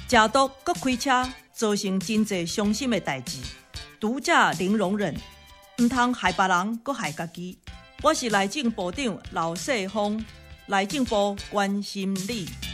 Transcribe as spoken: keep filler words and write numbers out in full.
食毒搁开车，造成真侪伤心的代志。毒者零容忍，唔通害别人，搁害家己。我是内政部长刘世芳，内政部关心你。